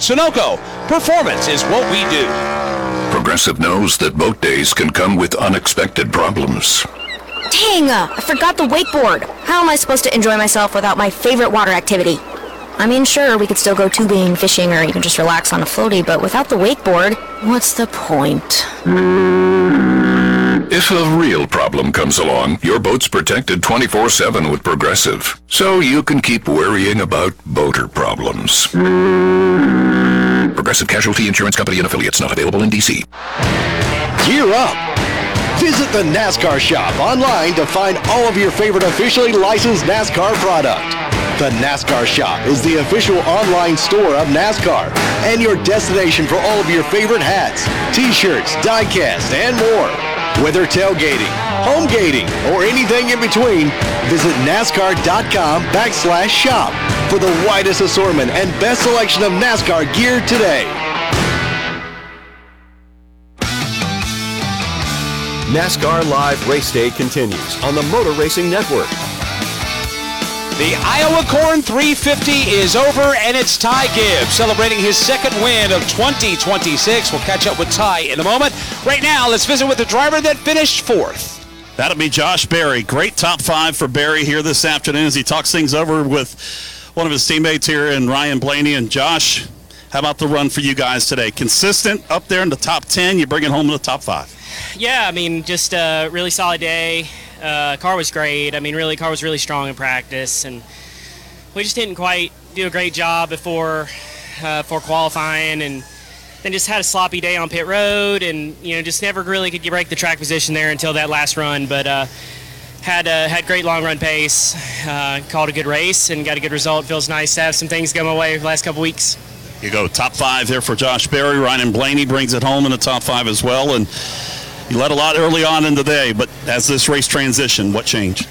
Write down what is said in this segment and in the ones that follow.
Sunoco, performance is what we do. Progressive knows that boat days can come with unexpected problems. Dang, I forgot the wakeboard. How am I supposed to enjoy myself without my favorite water activity? I mean, sure, we could still go tubing, fishing, or even just relax on a floaty, but without the wakeboard, what's the point? If a real problem comes along, your boat's protected 24/7 with Progressive, so you can keep worrying about boater problems. Progressive Casualty Insurance Company and Affiliates, not available in D.C. Gear up! Visit the NASCAR shop online to find all of your favorite officially licensed NASCAR product. The NASCAR shop is the official online store of NASCAR and your destination for all of your favorite hats, t-shirts, diecast, and more. Whether tailgating, home gating, or anything in between, visit NASCAR.com/shop for the widest assortment and best selection of NASCAR gear today. NASCAR Live Race Day continues on the Motor Racing Network. The Iowa Corn 350 is over, and it's Ty Gibbs celebrating his second win of 2026. We'll catch up with Ty in a moment. Right now, let's visit with the driver that finished fourth. That'll be Josh Berry. Great top five for Berry here this afternoon as he talks things over with one of his teammates here in Ryan Blaney. And Josh, how about the run for you guys today? Consistent up there in the top 10. You bring it home in the top 5. Yeah, I mean, just a really solid day. Car was great. I mean, really, car was really strong in practice, and we just didn't quite do a great job before qualifying, and then just had a sloppy day on pit road, and just never really could break the track position there until that last run. But had great long run pace, called a good race, and got a good result. Feels nice to have some things go my way the last couple weeks. You go top 5 there for Josh Berry. Ryan Blaney brings it home in the top 5 as well, and you led a lot early on in the day, but as this race transitioned, what changed?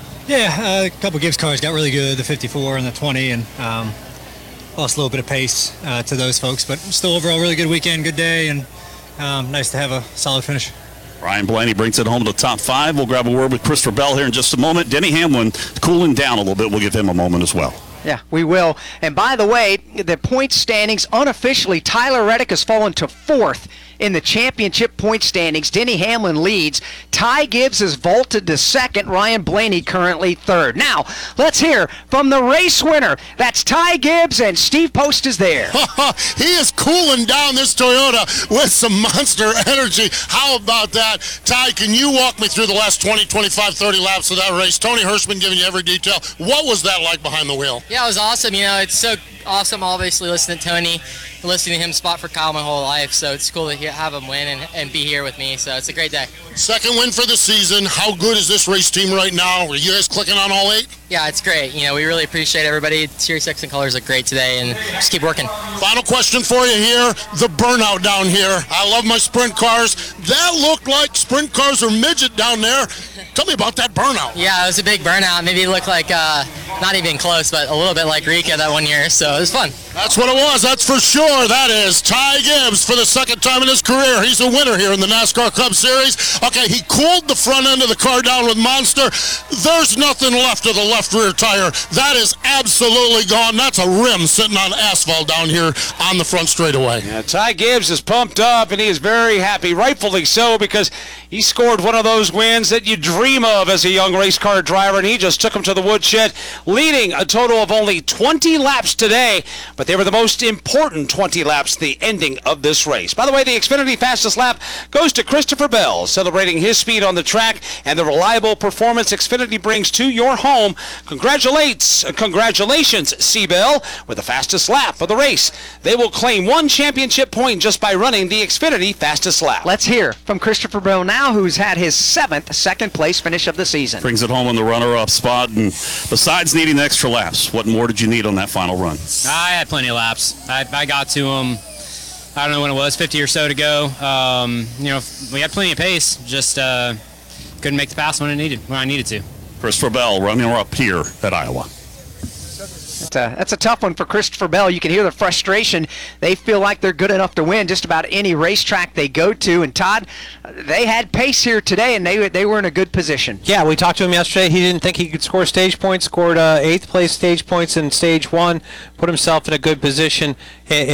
Yeah, a couple Gibbs cars got really good, the 54 and the 20, and lost a little bit of pace to those folks, but still overall really good weekend, good day, and nice to have a solid finish. Ryan Blaney brings it home to the top 5. We'll grab a word with Christopher Bell here in just a moment. Denny Hamlin cooling down a little bit. We'll give him a moment as well. Yeah, we will. And by the way, the point standings unofficially, Tyler Reddick has fallen to 4th in the championship point standings. Denny Hamlin leads. Ty Gibbs has vaulted to 2nd. Ryan Blaney currently 3rd. Now, let's hear from the race winner. That's Ty Gibbs, and Steve Post is there. He is cooling down this Toyota with some monster energy. How about that? Ty, can you walk me through the last 20, 25, 30 laps of that race? Tony Hirschman giving you every detail. What was that like behind the wheel? Yeah, it was awesome. It's so awesome, obviously, listening to Tony, listening to him spot for Kyle my whole life. So it's cool to have him win and be here with me. So it's a great day. Second win for the season. How good is this race team right now? Are you guys clicking on all 8? Yeah, it's great. We really appreciate everybody. Sirius XM colors look great today, and just keep working. Final question for you here. The burnout down here. I love my sprint cars. That looked like sprint cars or midget down there. Tell me about that burnout. Yeah, it was a big burnout. Maybe it looked like, not even close, but a little bit like Rika that one year. So it was fun. That's what it was. That's for sure. That is Ty Gibbs for the second time in his career. He's a winner here in the NASCAR Cup Series. Okay, he cooled the front end of the car down with Monster. There's nothing left of the left rear tire. That is absolutely gone. That's a rim sitting on asphalt down here on the front straightaway. Yeah, Ty Gibbs is pumped up, and he is very happy, rightfully so, because he scored one of those wins that you dream of as a young race car driver, and he just took him to the woodshed, leading a total of only 20 laps today, but they were the most important 20 laps, the ending of this race. By the way, the Xfinity fastest lap goes to Christopher Bell, celebrating his speed on the track and the reliable performance Xfinity brings to your home. Congratulations, C. Bell, with the fastest lap of the race. They will claim 1 championship point just by running the Xfinity fastest lap. Let's hear from Christopher Bell now, who's had his 7th second-place finish of the season. Brings it home in the runner-up spot, and besides needing extra laps, what more did you need on that final run? I had plenty of laps. I got to them, I don't know when it was, 50 or so to go. We had plenty of pace, just couldn't make the pass when I needed to. Christopher Bell running up here at Iowa. That's a tough one for Christopher Bell. You can hear the frustration. They feel like they're good enough to win just about any racetrack they go to. And Todd, they had pace here today, and they were in a good position. Yeah, we talked to him yesterday. He didn't think he could score stage points, scored 8th place stage points in stage 1, put himself in a good position